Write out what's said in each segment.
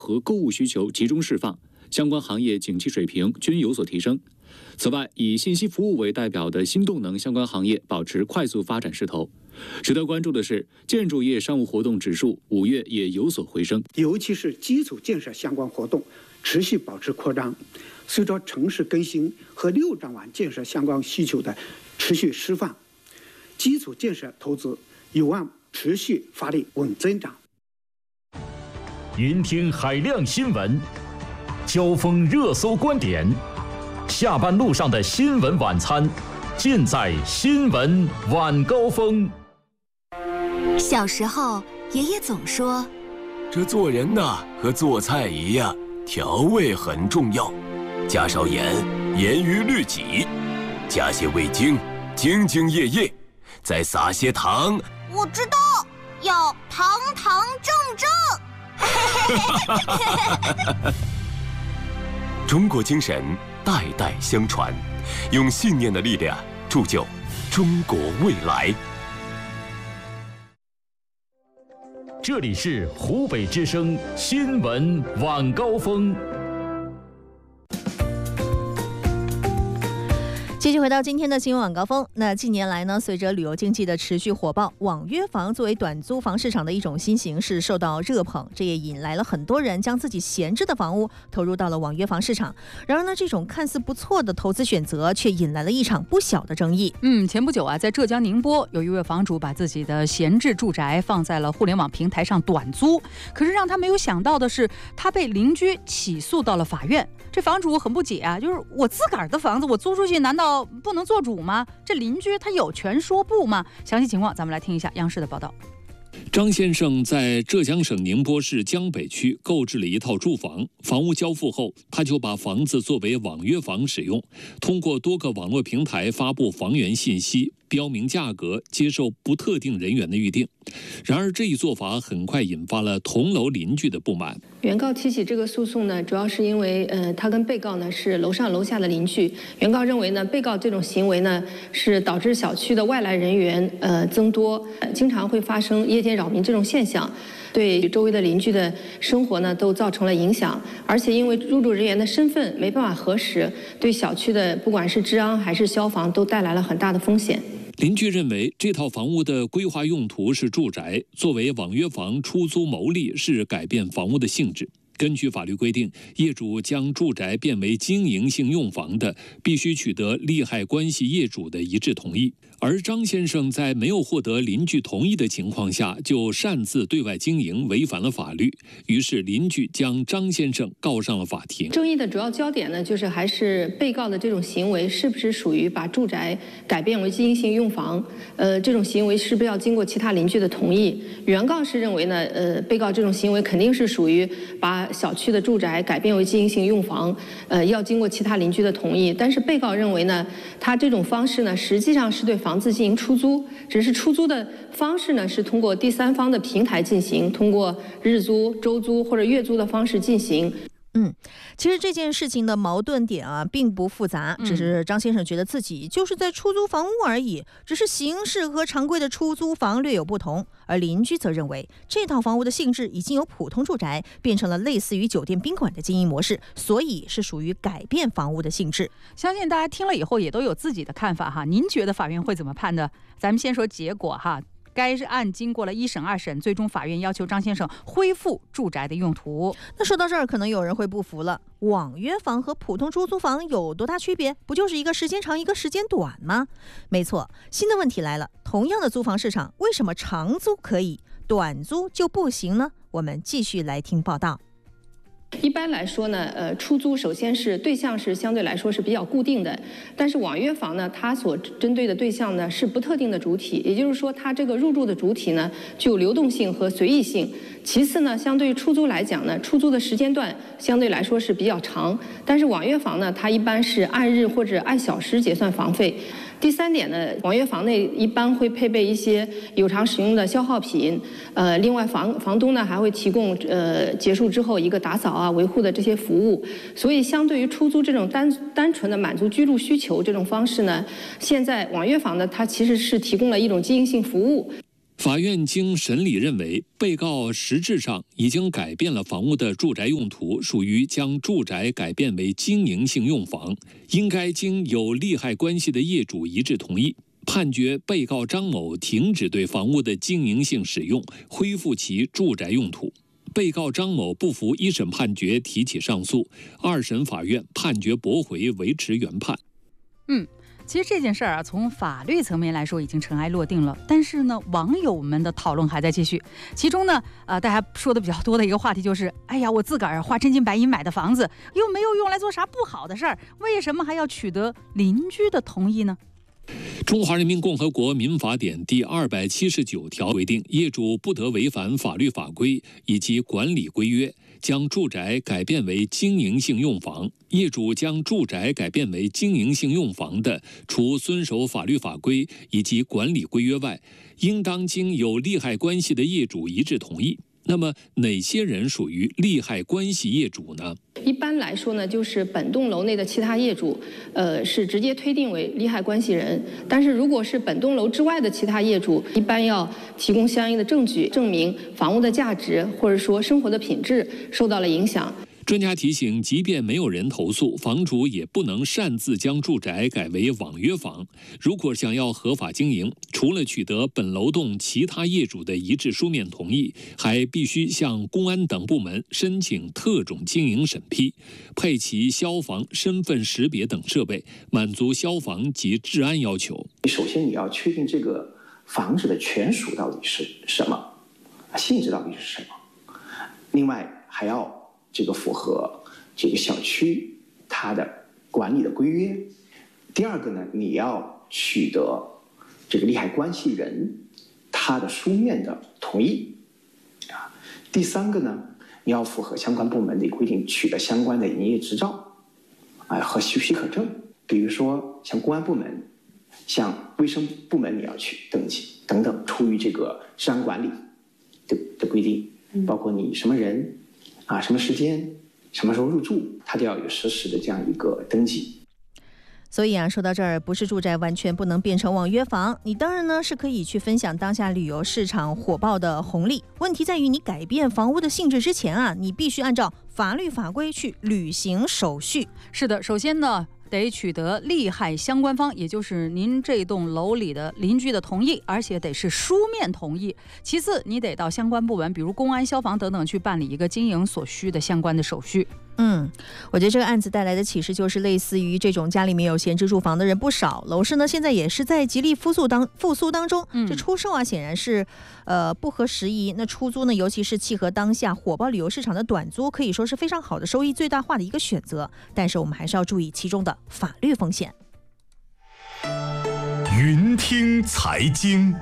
和购物需求集中释放，相关行业景气水平均有所提升。此外，以信息服务为代表的新动能相关行业保持快速发展势头。值得关注的是，建筑业商务活动指数5月也有所回升， 尤其是基础建设相关活动持续保持扩张。随着城市更新和6兆万建设相关需求的持续释放，基础建设投资有望持续发力稳增长。 聆听海量新闻，交锋热搜观点，下班路上的新闻晚餐，尽在新闻晚高峰。 小时候，爷爷总说， 这做人呐，和做菜一样，调味很重要，加少盐，严于律己；加些味精，兢兢业业；再撒些糖。 我知道，要堂堂正正。 中国精神代代相传，用信念的力量铸就中国未来。 这里是湖北之声新闻晚高峰。 继续回到今天的新闻晚高峰。那近年来呢，随着旅游经济的持续火爆，网约房作为短租房市场的一种新形式受到热捧，这也引来了很多人将自己闲置的房屋投入到了网约房市场。然而呢，这种看似不错的投资选择却引来了一场不小的争议。 前不久啊，在浙江宁波有一位房主把自己的闲置住宅放在了互联网平台上短租，可是让他没有想到的是，他被邻居起诉到了法院。这房主很不解啊，就是我自个儿的房子我租出去，难道不能做主吗？这邻居他有权说不吗？详细情况咱们来听一下央视的报道。 张先生在浙江省宁波市江北区购置了一套住房，房屋交付后，他就把房子作为网约房使用，通过多个网络平台发布房源信息，标明价格，接受不特定人员的预定。然而，这一做法很快引发了同楼邻居的不满。 原告提起这个诉讼呢，主要是因为他跟被告呢是楼上楼下的邻居。原告认为呢，被告这种行为呢是导致小区的外来人员增多，经常会发生夜间扰民这种现象，对周围的邻居的生活呢都造成了影响。而且因为入住人员的身份没办法核实，对小区的不管是治安还是消防都带来了很大的风险。 邻居认为，这套房屋的规划用途是住宅，作为网约房出租牟利是改变房屋的性质。根据法律规定，业主将住宅变为经营性用房的，必须取得利害关系业主的一致同意。而张先生在没有获得邻居同意的情况下，就擅自对外经营，违反了法律。于是邻居将张先生告上了法庭。 争议的主要焦点呢，就是还是被告的这种行为是不是属于把住宅改变为经营性用房？这种行为是不是要经过其他邻居的同意？原告是认为呢，被告这种行为肯定是属于把小区的住宅改变为经营性用房，要经过其他邻居的同意。但是被告认为呢，他这种方式呢，实际上是对房子进行出租，只是出租的方式呢是通过第三方的平台进行，通过日租、周租或者月租的方式进行。 其实这件事情的矛盾点啊并不复杂，只是张先生觉得自己就是在出租房屋而已，只是形式和常规的出租房略有不同。而邻居则认为这套房屋的性质已经由普通住宅变成了类似于酒店宾馆的经营模式，所以是属于改变房屋的性质。 相信大家听了以后也都有自己的看法哈，您觉得法院会怎么判呢？咱们先说结果哈。该案经过了1审2审，最终法院要求张先生恢复住宅的用途。 那说到这儿，可能有人会不服了，网约房和普通出租房有多大区别？不就是一个时间长一个时间短吗？没错，新的问题来了，同样的租房市场，为什么长租可以，短租就不行呢？我们继续来听报道。 一般来说呢，出租首先是对象是相对来说是比较固定的，但是网约房呢，它所针对的对象呢是不特定的主体，也就是说，它这个入住的主体呢具有流动性和随意性。其次呢，相对于出租来讲呢，出租的时间段相对来说是比较长，但是网约房呢，它一般是按日或者按小时结算房费。第三点呢，网约房内一般会配备一些有偿使用的消耗品，另外房东呢还会提供结束之后一个打扫啊、维护的这些服务，所以相对于出租这种单纯的满足居住需求这种方式呢，现在网约房呢它其实是提供了一种经营性服务。 法院经审理认为，被告实质上已经改变了房屋的住宅用途，属于将住宅改变为经营性用房，应该经有利害关系的业主一致同意。判决被告张某停止对房屋的经营性使用，恢复其住宅用途。被告张某不服一审判决，提起上诉，二审法院判决驳回，维持原判。 其实这件事儿啊，从法律层面来说已经尘埃落定了，但是呢，网友们的讨论还在继续。其中呢，大家说的比较多的一个话题就是，哎呀，我自个儿花真金白银买的房子，又没有用来做啥不好的事儿，为什么还要取得邻居的同意呢？ 中华人民共和国民法典第279条规定，业主不得违反法律法规以及管理规约，将住宅改变为经营性用房。业主将住宅改变为经营性用房的，除遵守法律法规以及管理规约外，应当经有利害关系的业主一致同意。那么哪些人属于利害关系业主呢？ 一般来说呢，就是本栋楼内的其他业主，是直接推定为利害关系人。但是如果是本栋楼之外的其他业主，一般要提供相应的证据，证明房屋的价值或者说生活的品质受到了影响。 专家提醒，即便没有人投诉，房主也不能擅自将住宅改为网约房。如果想要合法经营，除了取得本楼栋其他业主的一致书面同意，还必须向公安等部门申请特种经营审批，配齐消防身份识别等设备，满足消防及治安要求。 首先你要确定这个房子的权属到底是什么，性质到底是什么，另外还要这个符合这个小区它的管理的规约。第二个呢，你要取得这个利害关系人他的书面的同意啊。第三个呢，你要符合相关部门的规定，取得相关的营业执照和许可证。比如说像公安部门、像卫生部门，你要去登记等等，出于这个治安管理的规定，包括你什么人什么时间、什么时候入住，它都要有实时的这样一个登记。 所以说到这儿，不是住宅完全不能变成网约房，你当然呢是可以去分享当下旅游市场火爆的红利。问题在于你改变房屋的性质之前你必须按照法律法规去履行手续。 是的，首先呢，得取得利害相关方，也就是您这栋楼里的邻居的同意，而且得是书面同意。其次，你得到相关部门，比如公安、消防等等，去办理一个经营所需的相关的手续。 我觉得这个案子带来的启示就是，类似于这种家里面有闲置住房的人不少，楼市呢现在也是在极力复苏当中。这出售显然是不合时宜。那出租呢，尤其是契合当下火爆旅游市场的短租，可以说是非常好的收益最大化的一个选择。但是我们还是要注意其中的法律风险。 云听财经。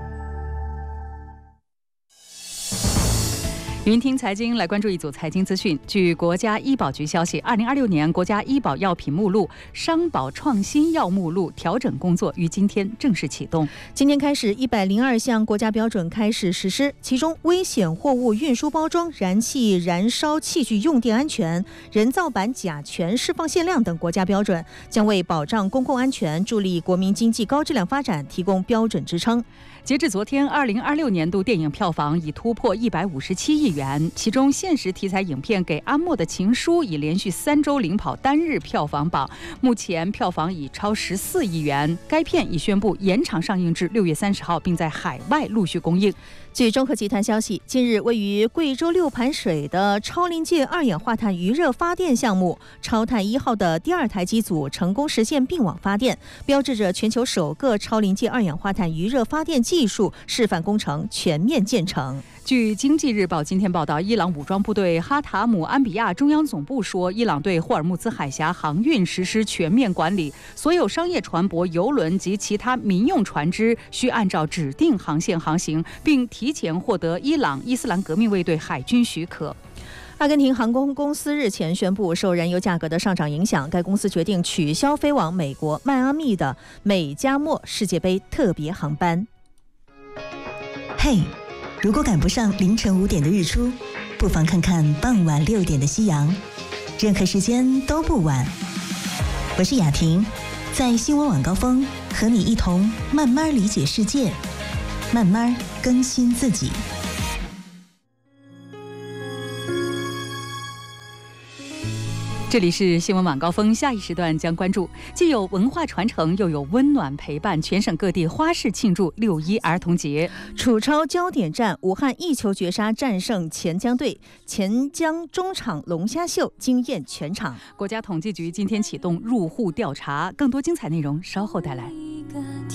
云听财经来关注一组财经资讯。据国家医保局消息，2026年国家医保药品目录、商保创新药目录调整工作于今天正式启动。 今天开始，102项国家标准开始实施，其中危险货物运输包装、燃气燃烧器具用电安全、人造板甲醛释放限量等国家标准，将为保障公共安全、助力国民经济高质量发展提供标准支撑。 截至昨天，2026年度电影票房已突破157亿元，其中现实题材影片《给阿莫的情书》已连续3周领跑单日票房榜，目前票房已超14亿元。该片已宣布延长上映至6月30号，并在海外陆续公映。据中核集团消息，近日位于贵州六盘水的超临界二氧化碳余热发电项目超碳1号的第2台机组成功实现并网发电，标志着全球首个超临界二氧化碳余热发电技术示范工程全面建成。据经济日报今天报道，伊朗武装部队哈塔姆安比亚中央总部说，伊朗对霍尔木兹海峡航运实施全面管理，所有商业船舶、邮轮及其他民用船只需按照指定航线航行，并提前获得伊朗伊斯兰革命卫队海军许可。阿根廷航空公司日前宣布，受燃油价格的上涨影响，该公司决定取消飞往美国迈阿密的美加墨世界杯特别航班。 嘿，如果赶不上凌晨5点的日出，不妨看看傍晚6点的夕阳，任何时间都不晚。我是雅婷，在新闻晚高峰和你一同慢慢理解世界。 慢慢更新自己。 这里是新闻晚高峰，下一时段将关注既有文化传承，又有温暖陪伴，全省各地花式庆祝6·1儿童节。 楚超焦点战，武汉一球绝杀战胜钱江队，钱江中场龙虾秀惊艳全场。 国家统计局今天启动入户调查，更多精彩内容稍后带来。